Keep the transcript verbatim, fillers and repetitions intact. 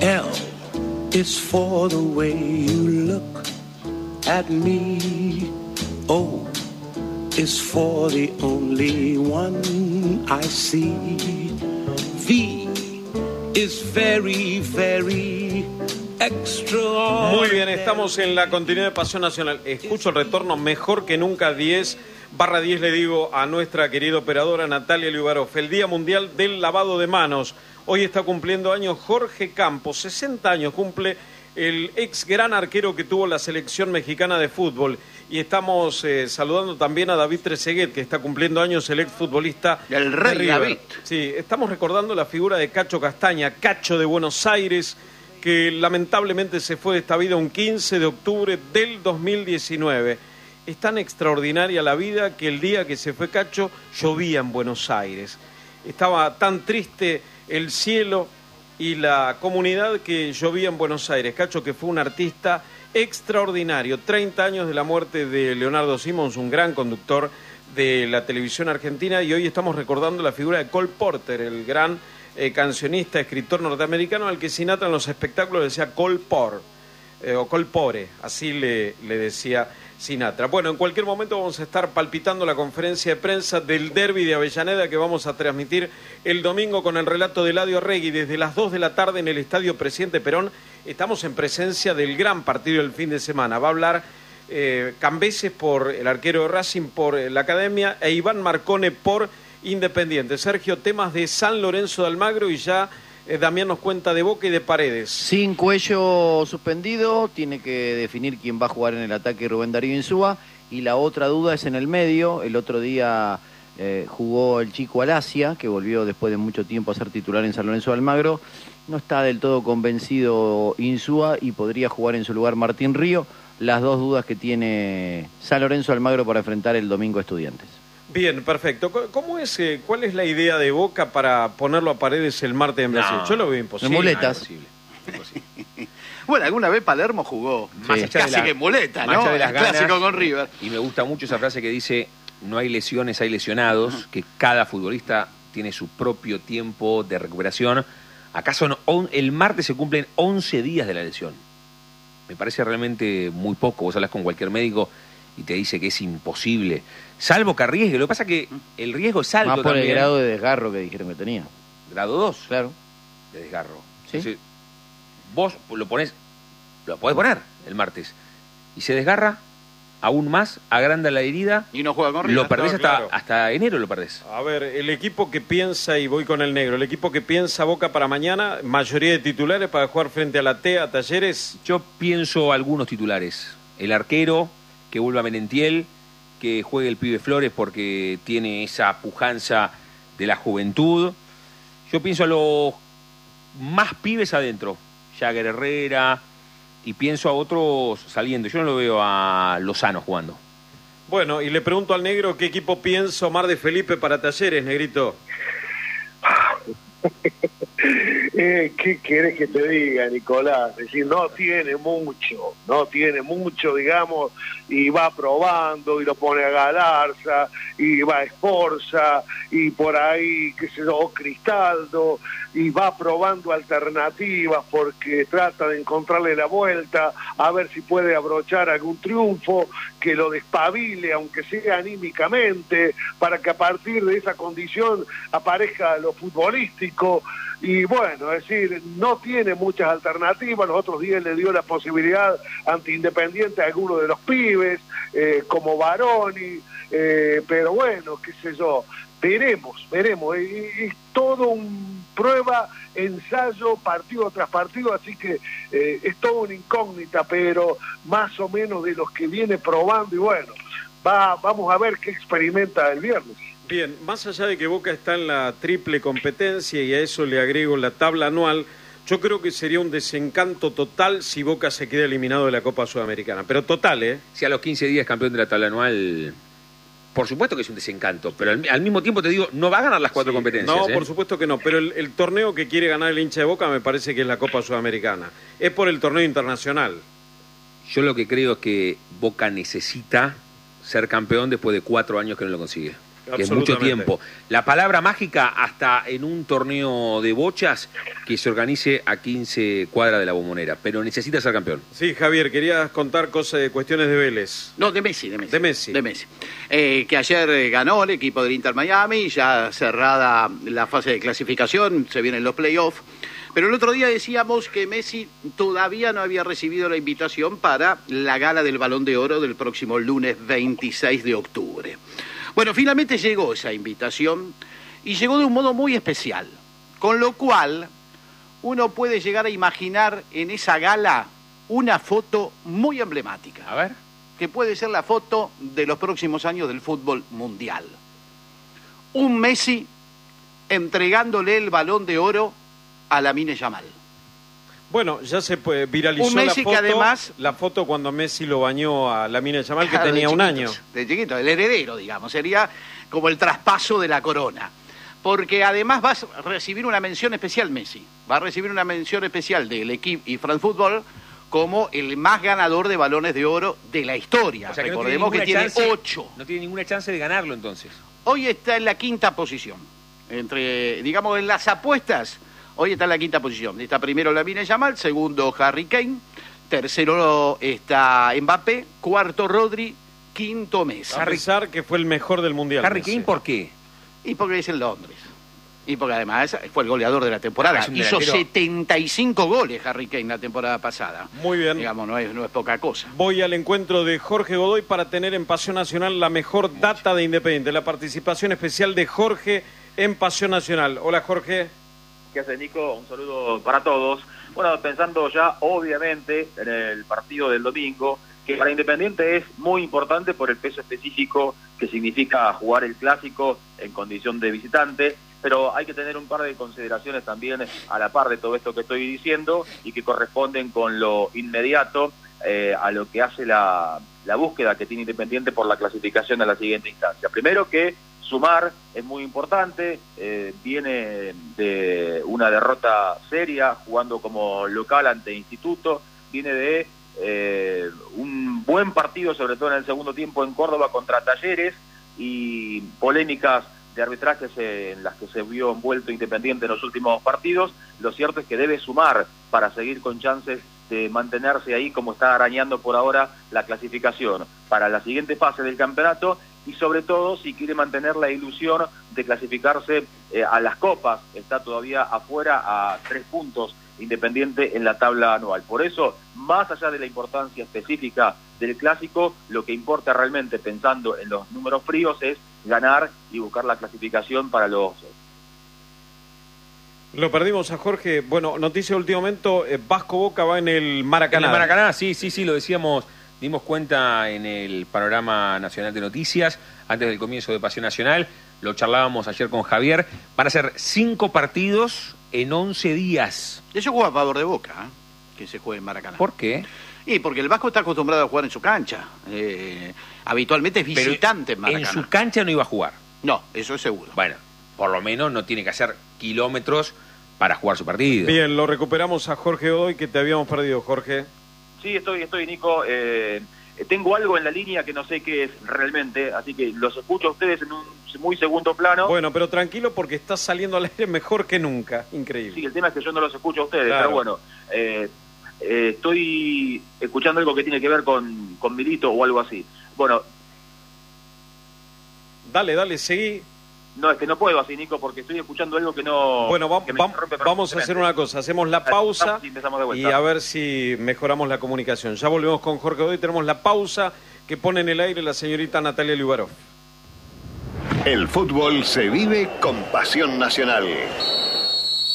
L is for the way you look at me. O is for the only one I see. V is very, very extraordinary. Muy bien, estamos en la continuidad de Pasión Nacional. Escucho el retorno mejor que nunca. Diez barra diez le digo a nuestra querida operadora Natalia Liubarov. El Día Mundial del Lavado de Manos. Hoy está cumpliendo años Jorge Campos, sesenta años cumple el ex gran arquero que tuvo la selección mexicana de fútbol. Y estamos eh, saludando también a David Trezeguet, que está cumpliendo años, el ex futbolista del Rey de David. Sí, estamos recordando la figura de Cacho Castaña, Cacho de Buenos Aires, que lamentablemente se fue de esta vida un quince de octubre del dos mil diecinueve. Es tan extraordinaria la vida que el día que se fue Cacho llovía en Buenos Aires. Estaba tan triste el cielo y la comunidad que llovía en Buenos Aires. Cacho, que fue un artista extraordinario. treinta años de la muerte de Leonardo Simons, un gran conductor de la televisión argentina, y hoy estamos recordando la figura de Cole Porter, el gran eh, cancionista, escritor norteamericano al que Sinatra en los espectáculos decía Cole Por, eh, o Cole Pore, así le, le decía Sinatra. Bueno, en cualquier momento vamos a estar palpitando la conferencia de prensa del derbi de Avellaneda, que vamos a transmitir el domingo con el relato de Eladio Regui desde las dos de la tarde en el Estadio Presidente Perón. Estamos en presencia del gran partido del fin de semana. Va a hablar eh, Cambeses por el arquero de Racing, por eh, la Academia, e Iván Marcone por Independiente. Sergio, temas de San Lorenzo de Almagro, y ya eh, Damián nos cuenta de Boca y de Paredes. Sin Cuello suspendido, tiene que definir quién va a jugar en el ataque Rubén Darío Insúa, y la otra duda es en el medio. El otro día eh, jugó el chico Alasia, que volvió después de mucho tiempo a ser titular en San Lorenzo de Almagro. No está del todo convencido Insúa y podría jugar en su lugar Martín Río. Las dos dudas que tiene San Lorenzo de Almagro para enfrentar el domingo a Estudiantes. Bien, perfecto. ¿Cómo es, eh, ¿Cuál es la idea de Boca para ponerlo a Paredes el martes en Brasil? No, Yo lo veo imposible. En muletas. Ah, imposible. Imposible. Bueno, alguna vez Palermo jugó, Sí. más casi la, que en muleta, más ¿no? allá de las El ganas, clásico con River. Y me gusta mucho esa frase que dice: no hay lesiones, hay lesionados, uh-huh. que cada futbolista tiene su propio tiempo de recuperación. Acá son on, el martes se cumplen once días de la lesión. Me parece realmente muy poco. Vos hablas con cualquier médico y te dice que es imposible, salvo que arriesgue. Lo que pasa es que el riesgo es alto. Más por también. el grado de desgarro que dijeron que tenía. Grado dos. Claro. De desgarro. ¿Sí? Entonces, vos lo ponés, lo podés poner el martes, y se desgarra aún más, agranda la herida y no juega con River. Lo perdés No, hasta, claro. hasta enero, lo perdés. A ver, el equipo que piensa, y voy con el negro, el equipo que piensa Boca para mañana, mayoría de titulares para jugar frente a la T E A, Talleres. Yo pienso algunos titulares. El arquero, que vuelva a Menentiel, que juegue el pibe Flores porque tiene esa pujanza de la juventud. Yo pienso a los más pibes adentro, Jagger Herrera, y pienso a otros saliendo. Yo no lo veo a Lozano jugando. Bueno, y le pregunto al negro qué equipo piensa Omar de Felipe para Talleres, negrito. Eh, ¿Qué querés que te diga, Nicolás? Es decir, no tiene mucho, no tiene mucho, digamos, y va probando, y lo pone a Galarza, y va a Esforza, y por ahí, qué sé yo, Cristaldo, y va probando alternativas porque trata de encontrarle la vuelta, a ver si puede abrochar algún triunfo que lo despabile, aunque sea anímicamente, para que a partir de esa condición aparezca lo futbolístico. Y bueno, es decir, no tiene muchas alternativas. Los otros días le dio la posibilidad ante Independiente a alguno de los pibes, eh, como Baroni, eh, pero bueno, qué sé yo, veremos, veremos. Es, es todo un prueba, ensayo, partido tras partido, así que eh, es todo una incógnita, pero más o menos de los que viene probando, y bueno, va, vamos a ver qué experimenta el viernes. Bien, más allá de que Boca está en la triple competencia, y a eso le agrego la tabla anual, yo creo que sería un desencanto total si Boca se queda eliminado de la Copa Sudamericana. Pero total, ¿eh? Si a los quince días campeón de la tabla anual, por supuesto que es un desencanto, pero al, al mismo tiempo te digo, no va a ganar las cuatro Sí, competencias. No, ¿eh? por supuesto que no, pero el, el torneo que quiere ganar el hincha de Boca me parece que es la Copa Sudamericana. Es por el torneo internacional. Yo lo que creo es que Boca necesita ser campeón después de cuatro años que no lo consigue. que es mucho tiempo. La palabra mágica hasta en un torneo de bochas que se organice a quince cuadras de la Bombonera, pero necesita ser campeón. Sí, Javier, querías contar cosas de cuestiones de Vélez. No, de Messi, de Messi. De Messi. De Messi. Eh, que ayer eh, ganó el equipo del Inter Miami, ya cerrada la fase de clasificación, se vienen los playoffs. Pero el otro día decíamos que Messi todavía no había recibido la invitación para la gala del Balón de Oro del próximo lunes veintiséis de octubre. Bueno, finalmente llegó esa invitación y llegó de un modo muy especial, con lo cual uno puede llegar a imaginar en esa gala una foto muy emblemática. A ver. Que puede ser la foto de los próximos años del fútbol mundial. Un Messi entregándole el Balón de Oro a Lamine Yamal. Bueno, ya se pues, viralizó Un Messi la foto, que además, la foto cuando Messi lo bañó a Lamine Yamal, que claro, tenía un año. De chiquito, el heredero, digamos, sería como el traspaso de la corona. Porque además va a recibir una mención especial Messi, va a recibir una mención especial del equipo y France Football como el más ganador de balones de oro de la historia. O sea, que recordemos no tiene que tiene chance, ocho. No tiene ninguna chance de ganarlo entonces. Hoy está en la quinta posición. Entre, digamos, en las apuestas, hoy está en la quinta posición. Está primero Lamine Yamal, segundo Harry Kane, tercero está Mbappé, cuarto Rodri, quinto Messi. A pesar que fue el mejor del Mundial. Harry Messi. Kane, ¿por qué? Y porque es en Londres. Y porque además fue el goleador de la temporada. Es un Hizo delantero. setenta y cinco goles Harry Kane la temporada pasada. Muy bien. Digamos, no es, no es poca cosa. Voy al encuentro de Jorge Godoy para tener en Pasión Nacional la mejor data de Independiente. La participación especial de Jorge en Pasión Nacional. Hola, Jorge. ¿Qué hace, Nico? Un saludo para todos. Bueno, pensando ya, obviamente, en el partido del domingo, que para Independiente es muy importante por el peso específico que significa jugar el clásico en condición de visitante, pero hay que tener un par de consideraciones también a la par de todo esto que estoy diciendo y que corresponden con lo inmediato eh, a lo que hace la, la búsqueda que tiene Independiente por la clasificación a la siguiente instancia. Primero que sumar es muy importante, eh, viene de una derrota seria jugando como local ante Instituto, viene de eh, un buen partido, sobre todo en el segundo tiempo en Córdoba contra Talleres, y polémicas de arbitrajes en las que se vio envuelto Independiente en los últimos partidos. Lo cierto es que debe sumar para seguir con chances de mantenerse ahí como está arañando por ahora la clasificación para la siguiente fase del campeonato, y sobre todo si quiere mantener la ilusión de clasificarse eh, a las copas. Está todavía afuera a tres puntos Independiente en la tabla anual. Por eso, más allá de la importancia específica del clásico, lo que importa realmente, pensando en los números fríos, es ganar y buscar la clasificación para los... Lo perdimos a Jorge. Bueno, noticia de último momento, eh, Vasco Boca va en el Maracaná. En el Maracaná, sí, sí, sí, lo decíamos, dimos cuenta en el panorama nacional de noticias, antes del comienzo de Pasión Nacional, lo charlábamos ayer con Javier, van a ser cinco partidos en once días. Eso juega a favor de Boca, ¿eh? Que se juegue en Maracaná. ¿Por qué? Y porque el Vasco está acostumbrado a jugar en su cancha. Eh, habitualmente es visitante en Pero Maracaná. en su cancha no iba a jugar. No, eso es seguro. Bueno, por lo menos no tiene que hacer kilómetros para jugar su partido. Bien, lo recuperamos a Jorge Godoy, que te habíamos perdido, Jorge. Sí, estoy, estoy, Nico. Eh, tengo algo en la línea que no sé qué es realmente, así que los escucho a ustedes en un muy segundo plano. Bueno, pero tranquilo porque estás saliendo al aire mejor que nunca. Increíble. Sí, el tema es que yo no los escucho a ustedes, Claro. pero bueno, eh, eh, estoy escuchando algo que tiene que ver con, con Milito o algo así. Bueno, Dale, dale, seguí. no, es que no puedo así, Nico, porque estoy escuchando algo que no... Bueno, va- que me va- interrumpe vamos a hacer una cosa. Hacemos la pausa y empezamos de y vuelta. a ver si mejoramos la comunicación. Ya volvemos con Jorge Godoy. Tenemos la pausa que pone en el aire la señorita Natalia Liubarov. El fútbol se vive con Pasión Nacional.